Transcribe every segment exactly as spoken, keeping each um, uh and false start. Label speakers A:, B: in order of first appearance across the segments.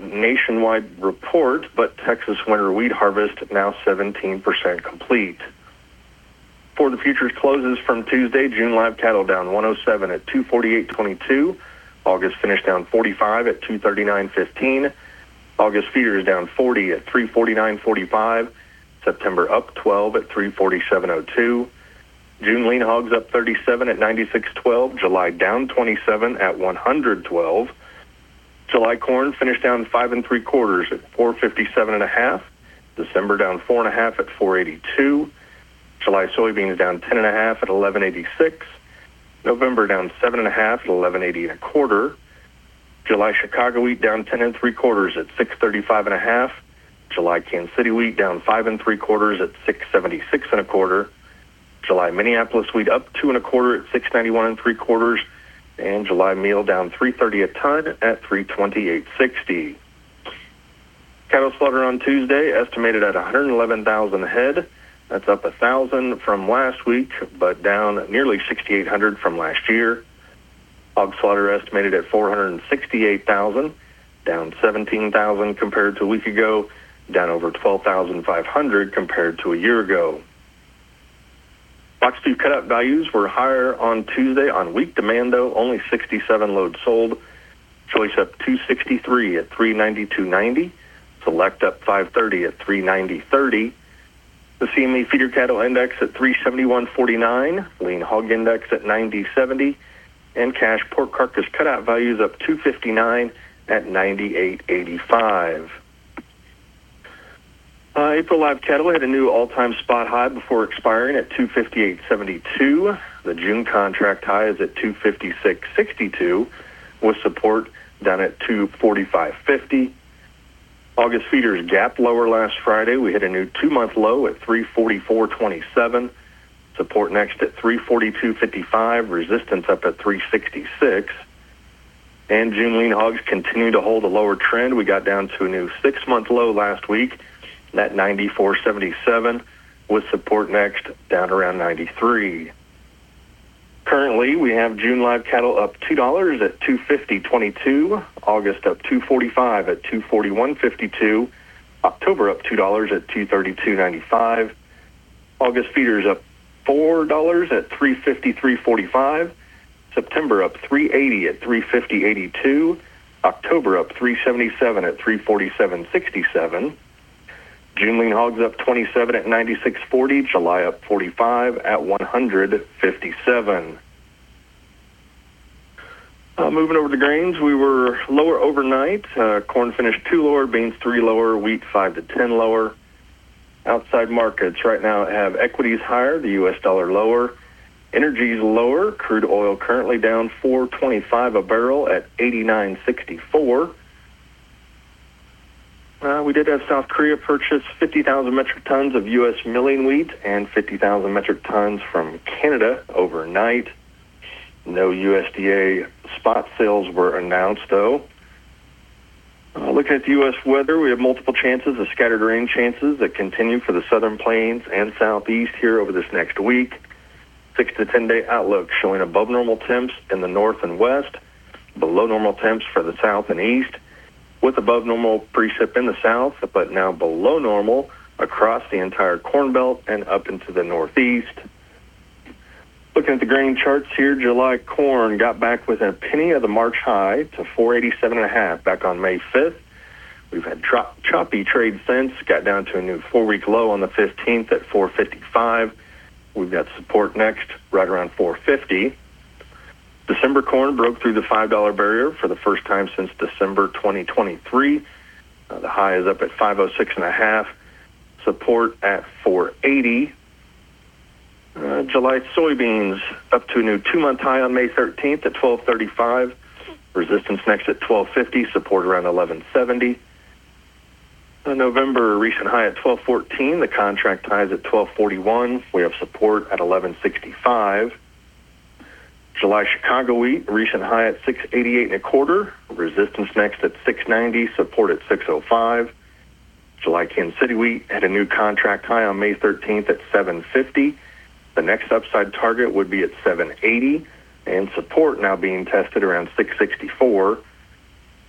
A: nationwide report, but Texas winter wheat harvest now seventeen percent complete. For the futures closes from Tuesday, June live cattle down one oh seven at two forty-eight twenty-two. August finished down forty-five at two thirty-nine fifteen. August feeders down forty at three forty-nine forty-five. September up twelve at three forty-seven oh two. June lean hogs up thirty-seven at ninety-six twelve. July down twenty-seven at one hundred twelve. July corn finished down five and three quarters at four fifty-seven and a half. December down four and a half at four eighty-two. July soybeans down ten and a half at eleven eighty-six. November down seven and a half at eleven eighty and a quarter. July Chicago wheat down ten and three quarters at six thirty-five and a half. July Kansas City wheat down five and three quarters at six seventy-six and a quarter. July Minneapolis wheat up two and a quarter at six ninety-one and three quarters. And July meal down three thirty a ton at three twenty-eight sixty. Cattle slaughter on Tuesday estimated at one hundred eleven thousand head. That's up one thousand from last week, but down nearly sixty-eight hundred from last year. Hog slaughter estimated at four hundred sixty-eight thousand, down seventeen thousand compared to a week ago, down over twelve thousand five hundred compared to a year ago. Box two cutout values were higher on Tuesday on weak demand, though. Only sixty-seven loads sold. Choice up two sixty-three at three ninety-two ninety. Select up five thirty at three ninety thirty. The C M E feeder cattle index at three seventy-one forty-nine. Lean hog index at ninety seventy. And cash pork carcass cutout values up two fifty-nine at ninety-eight eighty-five. Uh, April live cattle had a new all-time spot high before expiring at two fifty-eight seventy-two. The June contract high is at two fifty-six sixty-two, with support down at two forty-five fifty. August feeders gapped lower last Friday. We hit a new two-month low at three forty-four twenty-seven. Support next at three forty-two fifty-five. Resistance up at three sixty-six. And June lean hogs continue to hold a lower trend. We got down to a new six-month low last week at ninety-four seventy-seven, with support next down around ninety-three. Currently, we have June live cattle up two dollars at two fifty twenty-two, August up two forty-five at two forty-one fifty-two, October up two dollars at two thirty-two ninety-five, August feeders up four dollars at three fifty-three forty-five, September up three eighty at three fifty eighty-two, October up three seventy-seven at three forty-seven sixty-seven. June lean hogs up twenty-seven at ninety-six forty, July up forty-five at one hundred fifty-seven. Uh, moving over to grains, we were lower overnight. Uh, corn finished two lower, beans three lower, wheat five to ten lower. Outside markets right now have equities higher, the U S dollar lower, energy's lower, crude oil currently down four twenty-five a barrel at eighty-nine sixty-four. Uh, we did have South Korea purchase fifty thousand metric tons of U S milling wheat and fifty thousand metric tons from Canada overnight. No U S D A spot sales were announced, though. Uh, looking at the U S weather, we have multiple chances of scattered rain chances that continue for the southern plains and southeast here over this next week. Six to ten day outlook showing above normal temps in the north and west, below normal temps for the south and east, with above normal precip in the south, but now below normal across the entire Corn Belt and up into the northeast. Looking at the grain charts here, July corn got back within a penny of the March high to four eighty-seven and a half back on May fifth. We've had tro- choppy trade since, got down to a new four-week low on the fifteenth at four fifty-five. We've got support next right around four fifty. December corn broke through the five dollar barrier for the first time since December twenty twenty-three. Uh, the high is up at five oh six and a half. Support at four eighty. Uh, July soybeans up to a new two-month high on May thirteenth at twelve thirty-five. Resistance next at twelve fifty. Support around eleven seventy. Uh, November recent high at twelve fourteen. The contract high is at twelve forty-one. We have support at eleven sixty-five. July Chicago wheat, recent high at six eighty-eight and a quarter. Resistance next at six ninety, support at six oh five. July Kansas City wheat had a new contract high on May thirteenth at seven fifty. The next upside target would be at seven eighty, and support now being tested around six sixty-four.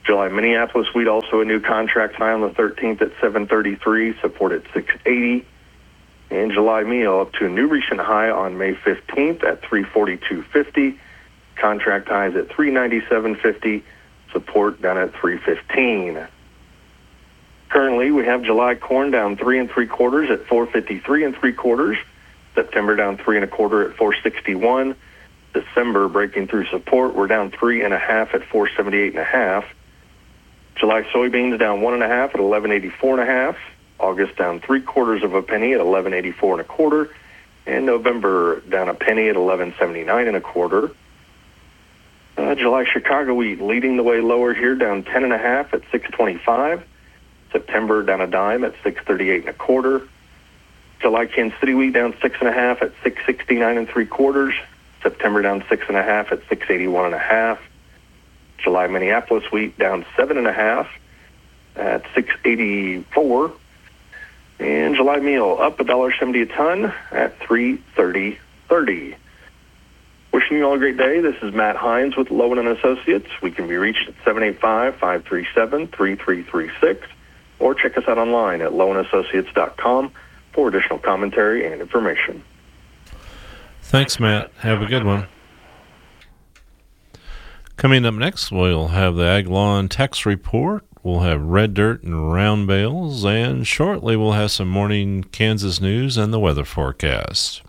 A: July Minneapolis wheat also a new contract high on the thirteenth at seven thirty-three, support at six eighty. And July meal up to a new recent high on May fifteenth at three forty-two fifty. Contract highs at three ninety-seven fifty, support down at three fifteen. Currently, we have July corn down three and three quarters at four fifty-three and three quarters. September down three and a quarter at four sixty-one. December breaking through support. We're down three and a half at four seventy-eight and a half. July soybeans down one and a half at eleven eighty-four and a half. August down three quarters of a penny at eleven eighty-four and a quarter. And November down a penny at eleven seventy-nine and a quarter. Uh, July Chicago wheat leading the way lower here, down ten and a half at six twenty-five. September down a dime at six thirty-eight and a quarter. July Kansas City wheat down six and a half at six sixty-nine and three quarters. September down six and a half at six eighty-one and a half. July Minneapolis wheat down seven and a half at six eighty-four. And July meal up a dollar seventy a ton at three thirty thirty. Wishing you all a great day. This is Matt Hines with Lowen and Associates. We can be reached at seven eight five, five three seven, three three three six or check us out online at lowen associates dot com for additional commentary and information.
B: Thanks, Matt. Have a good one. Coming up next, we'll have the Ag Lawn Text Report. We'll have red dirt and round bales, and shortly we'll have some morning Kansas news and the weather forecast.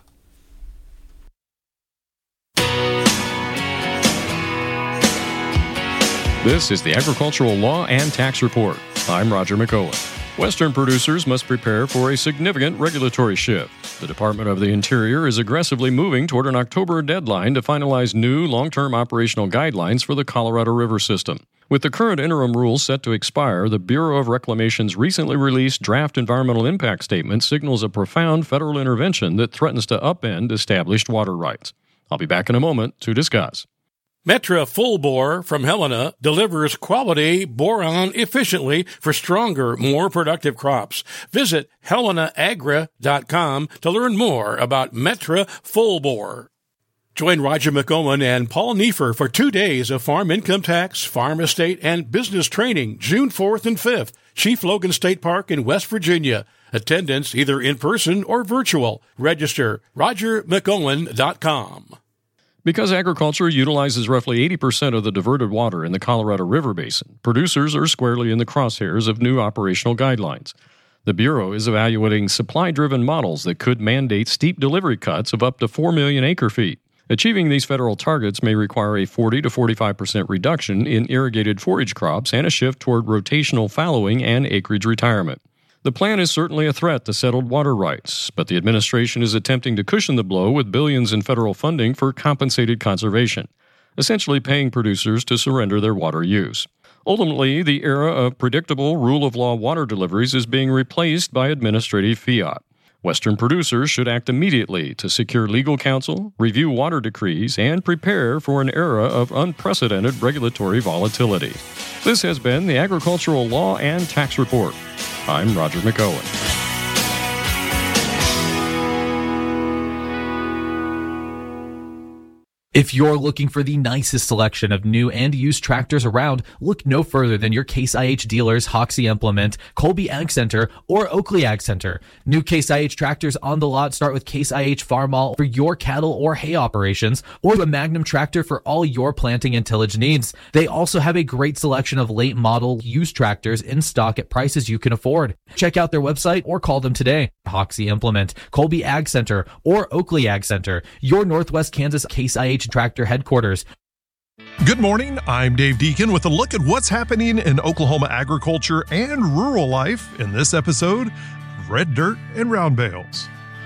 C: This is the Agricultural Law and Tax Report. I'm Roger McOwen. Western producers must prepare for a significant regulatory shift. The Department of the Interior is aggressively moving toward an October deadline to finalize new long-term operational guidelines for the Colorado River system. With the current interim rules set to expire, the Bureau of Reclamation's recently released draft environmental impact statement signals a profound federal intervention that threatens to upend established water rights. I'll be back in a moment to discuss.
D: Metra Full Bore from Helena delivers quality boron efficiently for stronger, more productive crops. Visit helena agra dot com to learn more about Metra Full Bore. Join Roger McOwen and Paul Neiffer for two days of farm income tax, farm estate, and business training, June fourth and fifth, Chief Logan State Park in West Virginia. Attendance either in person or virtual. Register roger mcowen dot com.
C: Because agriculture utilizes roughly eighty percent of the diverted water in the Colorado River Basin, producers are squarely in the crosshairs of new operational guidelines. The Bureau is evaluating supply-driven models that could mandate steep delivery cuts of up to four million acre-feet. Achieving these federal targets may require a forty to forty-five percent reduction in irrigated forage crops and a shift toward rotational fallowing and acreage retirement. The plan is certainly a threat to settled water rights, but the administration is attempting to cushion the blow with billions in federal funding for compensated conservation, essentially paying producers to surrender their water use. Ultimately, the era of predictable rule-of-law water deliveries is being replaced by administrative fiat. Western producers should act immediately to secure legal counsel, review water decrees, and prepare for an era of unprecedented regulatory volatility. This has been the Agricultural Law and Tax Report. I'm Roger McOwen.
E: If you're looking for the nicest selection of new and used tractors around, look no further than your Case I H dealers Hoxie Implement, Colby Ag Center, or Oakley Ag Center. New Case I H tractors on the lot start with Case I H Farmall for your cattle or hay operations, or a Magnum tractor for all your planting and tillage needs. They also have a great selection of late model used tractors in stock at prices you can afford. Check out their website or call them today. Hoxie Implement, Colby Ag Center, or Oakley Ag Center, your Northwest Kansas Case I H tractor headquarters.
F: Good morning, I'm Dave Deacon with a look at what's happening in Oklahoma agriculture and rural life in this episode of Red Dirt and Round Bales.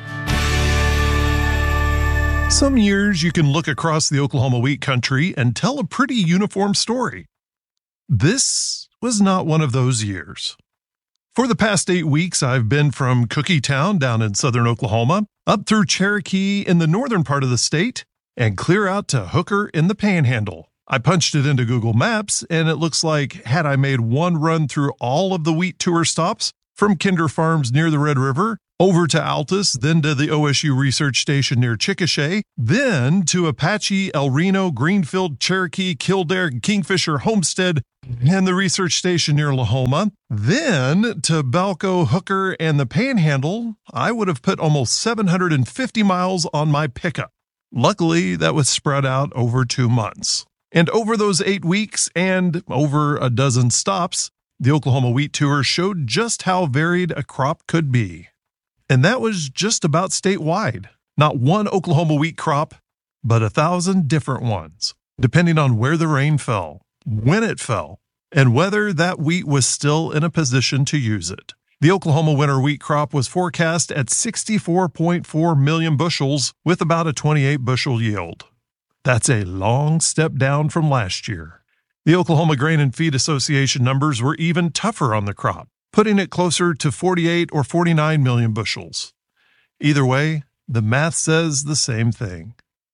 F: Some years you can look across the Oklahoma wheat country and tell a pretty uniform story. This was not one of those years. For the past eight weeks, I've been from Cookie Town down in southern Oklahoma, up through Cherokee in the northern part of the state, and clear out to Hooker in the Panhandle. I punched it into Google Maps, and it looks like had I made one run through all of the wheat tour stops, from Kinder Farms near the Red River Over to Altus, then to the O S U research station near Chickasha, then to Apache, El Reno, Greenfield, Cherokee, Kildare, Kingfisher, Homestead, and the research station near Lahoma, then to Balco, Hooker, and the Panhandle. I would have put almost seven hundred fifty miles on my pickup. Luckily, that was spread out over two months. And over those eight weeks and over a dozen stops, the Oklahoma Wheat Tour showed just how varied a crop could be. And that was just about statewide. Not one Oklahoma wheat crop, but a thousand different ones, depending on where the rain fell, when it fell, and whether that wheat was still in a position to use it. The Oklahoma winter wheat crop was forecast at sixty-four point four million bushels with about a twenty-eight bushel yield. That's a long step down from last year. The Oklahoma Grain and Feed Association numbers were even tougher on the crop, putting it closer to forty-eight or forty-nine million bushels. Either way, the math says the same thing.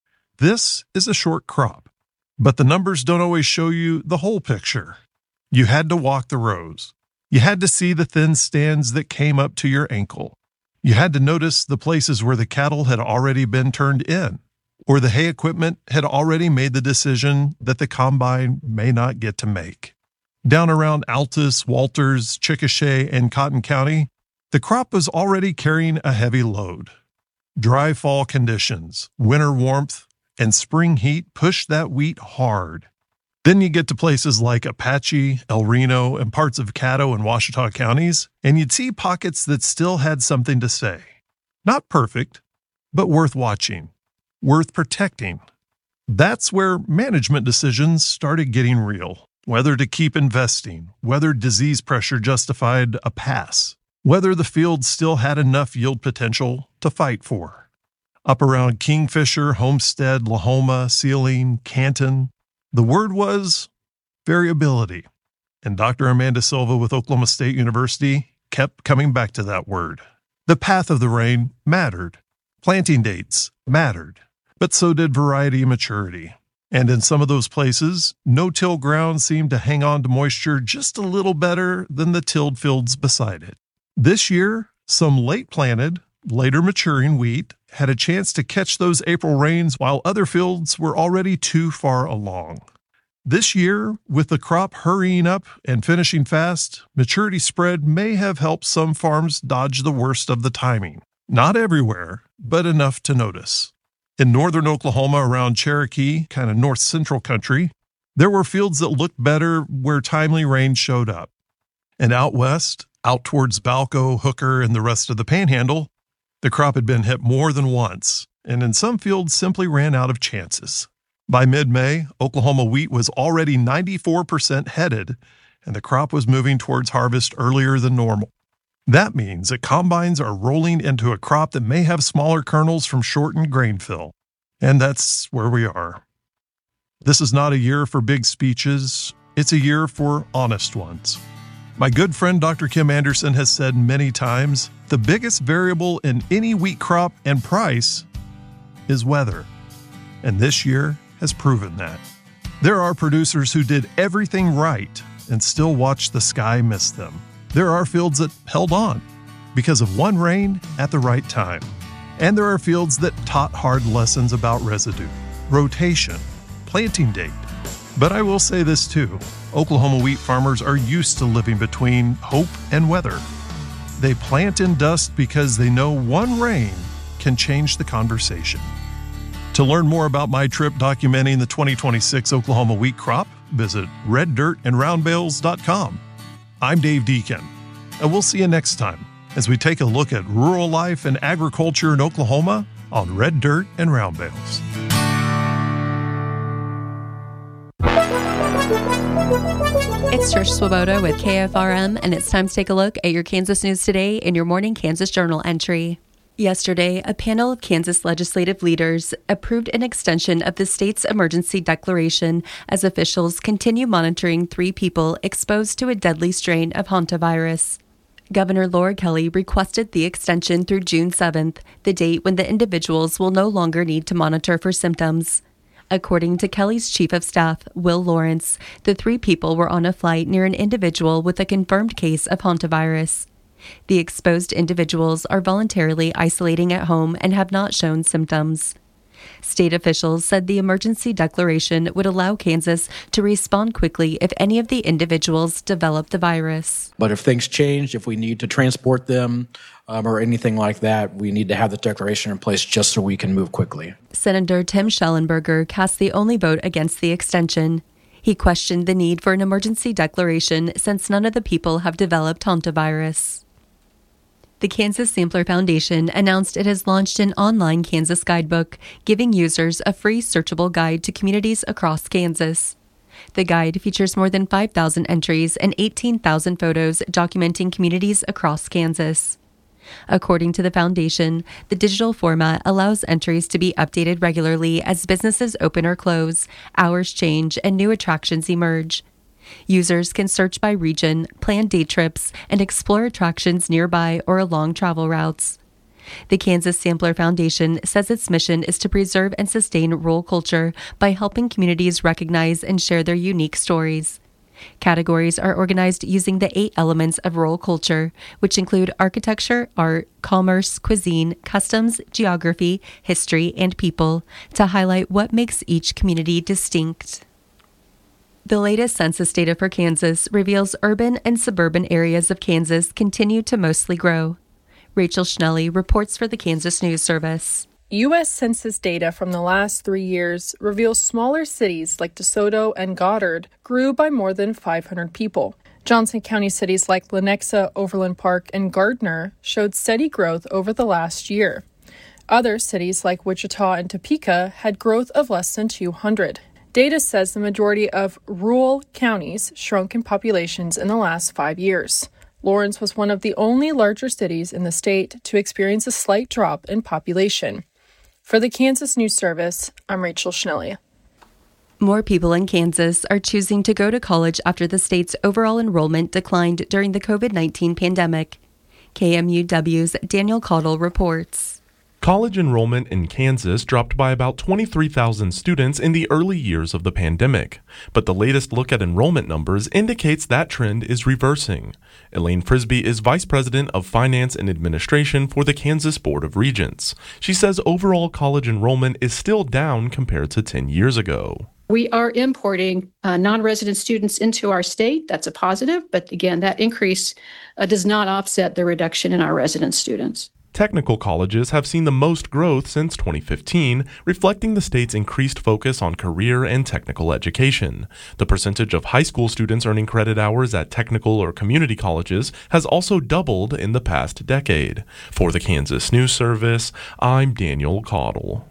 F: This is a short crop, but the numbers don't always show you the whole picture. You had to walk the rows. You had to see the thin stands that came up to your ankle. You had to notice the places where the cattle had already been turned in, or the hay equipment had already made the decision that the combine may not get to make. Down around Altus, Walters, Chickasha, and Cotton County, the crop was already carrying a heavy load. Dry fall conditions, winter warmth, and spring heat pushed that wheat hard. Then you get to places like Apache, El Reno, and parts of Caddo and Ouachita counties, and you'd see pockets that still had something to say. Not perfect, but worth watching, worth protecting. That's where management decisions started getting real. Whether to keep investing, whether disease pressure justified a pass, whether the field still had enough yield potential to fight for. Up around Kingfisher, Homestead, Lahoma, Sealing, Canton, the word was variability. And Doctor Amanda Silva with Oklahoma State University kept coming back to that word. The path of the rain mattered. Planting dates mattered. But so did variety and maturity. And in some of those places, no-till ground seemed to hang on to moisture just a little better than the tilled fields beside it. This year, some late-planted, later maturing wheat had a chance to catch those April rains while other fields were already too far along. This year, with the crop hurrying up and finishing fast, maturity spread may have helped some farms dodge the worst of the timing. Not everywhere, but enough to notice. In northern Oklahoma around Cherokee, kind of north-central country, there were fields that looked better where timely rain showed up. And out west, out towards Balco, Hooker, and the rest of the Panhandle, the crop had been hit more than once, and in some fields simply ran out of chances. By mid-May, Oklahoma wheat was already ninety-four percent headed, and the crop was moving towards harvest earlier than normal. That means that combines are rolling into a crop that may have smaller kernels from shortened grain fill. And that's where we are. This is not a year for big speeches. It's a year for honest ones. My good friend Doctor Kim Anderson has said many times, the biggest variable in any wheat crop and price is weather. And this year has proven that. There are producers who did everything right and still watched the sky miss them. There are fields that held on because of one rain at the right time. And there are fields that taught hard lessons about residue, rotation, planting date. But I will say this too, Oklahoma wheat farmers are used to living between hope and weather. They plant in dust because they know one rain can change the conversation. To learn more about my trip documenting the twenty twenty-six Oklahoma wheat crop, visit red dirt and round bales dot com. I'm Dave Deacon, and we'll see you next time as we take a look at rural life and agriculture in Oklahoma on Red Dirt and Round Bales.
G: It's Trish Swoboda with K F R M, and it's time to take a look at your Kansas news today in your Morning Kansas Journal entry. Yesterday, a panel of Kansas legislative leaders approved an extension of the state's emergency declaration as officials continue monitoring three people exposed to a deadly strain of hantavirus. Governor Laura Kelly requested the extension through June seventh, the date when the individuals will no longer need to monitor for symptoms. According to Kelly's chief of staff, Will Lawrence, the three people were on a flight near an individual with a confirmed case of hantavirus. The exposed individuals are voluntarily isolating at home and have not shown symptoms. State officials said the emergency declaration would allow Kansas to respond quickly if any of the individuals develop the virus.
H: But if things change, if we need to transport them um, or anything like that, we need to have the declaration in place just so we can move quickly.
G: Senator Tim Schellenberger cast the only vote against the extension. He questioned the need for an emergency declaration since none of the people have developed hantavirus. The Kansas Sampler Foundation announced it has launched an online Kansas guidebook, giving users a free searchable guide to communities across Kansas. The guide features more than five thousand entries and eighteen thousand photos documenting communities across Kansas. According to the foundation, the digital format allows entries to be updated regularly as businesses open or close, hours change, and new attractions emerge. Users can search by region, plan day trips, and explore attractions nearby or along travel routes. The Kansas Sampler Foundation says its mission is to preserve and sustain rural culture by helping communities recognize and share their unique stories. Categories are organized using the eight elements of rural culture, which include architecture, art, commerce, cuisine, customs, geography, history, and people, to highlight what makes each community distinct. The latest census data for Kansas reveals urban and suburban areas of Kansas continue to mostly grow. Rachel Schnelly reports for the Kansas News Service.
I: U S Census data from the last three years reveals smaller cities like DeSoto and Goddard grew by more than five hundred people. Johnson County cities like Lenexa, Overland Park, and Gardner showed steady growth over the last year. Other cities like Wichita and Topeka had growth of less than two hundred. Data says the majority of rural counties shrunk in populations in the last five years. Lawrence was one of the only larger cities in the state to experience a slight drop in population. For the Kansas News Service, I'm Rachel Schnelly.
G: More people in Kansas are choosing to go to college after the state's overall enrollment declined during the covid nineteen pandemic. K M U W's Daniel Caudill reports.
J: College enrollment in Kansas dropped by about twenty-three thousand students in the early years of the pandemic, but the latest look at enrollment numbers indicates that trend is reversing. Elaine Frisbee is Vice President of Finance and Administration for the Kansas Board of Regents. She says overall college enrollment is still down compared to ten years ago.
K: We are importing uh, non-resident students into our state. That's a positive, but again, that increase uh, does not offset the reduction in our resident students.
J: Technical colleges have seen the most growth since twenty fifteen, reflecting the state's increased focus on career and technical education. The percentage of high school students earning credit hours at technical or community colleges has also doubled in the past decade. For the Kansas News Service, I'm Daniel Caudill.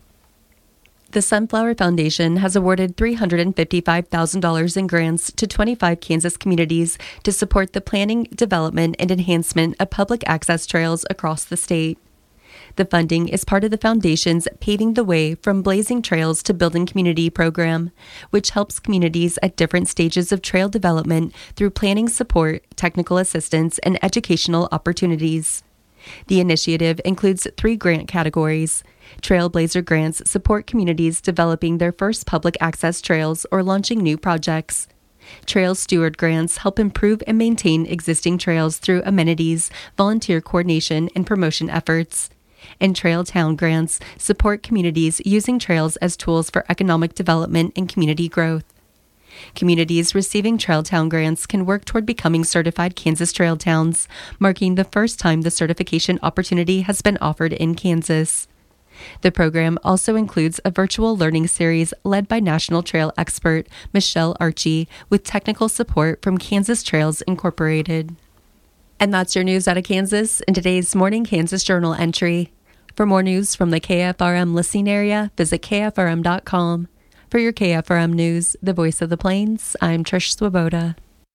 G: The Sunflower Foundation has awarded three hundred fifty-five thousand dollars in grants to twenty-five Kansas communities to support the planning, development, and enhancement of public access trails across the state. The funding is part of the foundation's Paving the Way from Blazing Trails to Building Community program, which helps communities at different stages of trail development through planning support, technical assistance, and educational opportunities. The initiative includes three grant categories. Trailblazer grants support communities developing their first public access trails or launching new projects. Trail Steward grants help improve and maintain existing trails through amenities, volunteer coordination, and promotion efforts. And Trail Town grants support communities using trails as tools for economic development and community growth. Communities receiving Trail Town grants can work toward becoming certified Kansas Trail Towns, marking the first time the certification opportunity has been offered in Kansas. The program also includes a virtual learning series led by national trail expert Michelle Archie with technical support from Kansas Trails Incorporated. And that's your news out of Kansas in today's Morning Kansas Journal entry. For more news from the K F R M listening area, visit K F R M dot com. For your K F R M News, the voice of the Plains, I'm Trish Swoboda.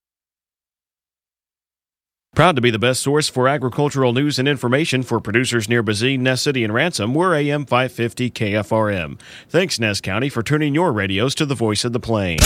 L: Proud to be the best source for agricultural news and information for producers near Bazine, Ness City, and Ransom. We're A M five fifty K F R M. Thanks, Ness County, for tuning your radios to the voice of the Plains.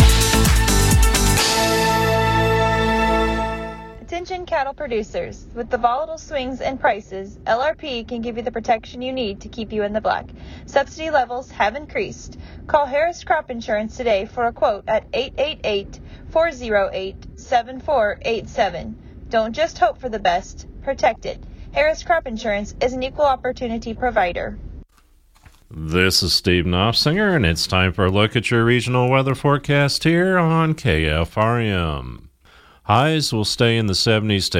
M: Attention cattle producers. With the volatile swings in prices, L R P can give you the protection you need to keep you in the black. Subsidy levels have increased. Call Harris Crop Insurance today for a quote at eight eight eight, four oh eight, seven four eight seven. Don't just hope for the best, Protect it. Harris Crop Insurance is an equal opportunity provider.
B: This is Steve Knopfsinger, and it's time for a look at your regional weather forecast here on K F R M. Highs will stay in the seventies to